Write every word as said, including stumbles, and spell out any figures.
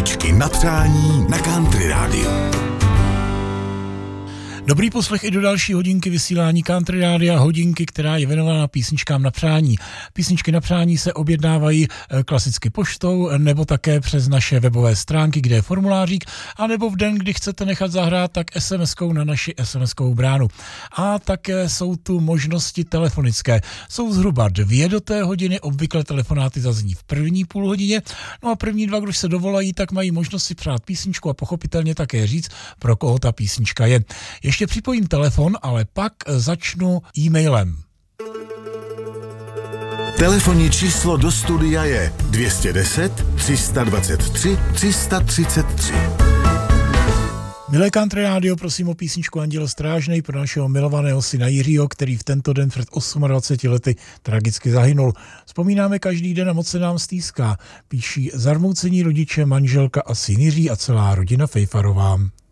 Písničky na přání na Country Rádiu. Dobrý poslech i do další hodinky vysílání Country Rádia, hodinky, která je věnována písničkám na přání. Písničky na přání se objednávají klasicky poštou nebo také přes naše webové stránky, kde je formulářík, anebo v den, kdy chcete nechat zahrát, tak es em eskou na naši es em eskovou bránu. A také jsou tu možnosti telefonické. Jsou zhruba dvě do té hodiny, obvykle telefonáty zazní v první půl hodině, no a první dva, když se dovolají, tak mají možnost si přát písničku a pochopitelně také říct, pro koho ta písnička je. Ještě připojím telefon, ale pak začnu e-mailem. Telefonní číslo do studia je dvě stě deset, tři sta dvacet tři, tři sta třicet tři. Milé Country Rádio, prosím o písničku Anděl strážnej pro našeho milovaného syna Jiřího, který v tento den před dvaceti osmi lety tragicky zahynul. Vzpomínáme každý den a moc se nám stýská. Píší zarmoucení rodiče, manželka a syn Jiří a celá rodina Fejfarová.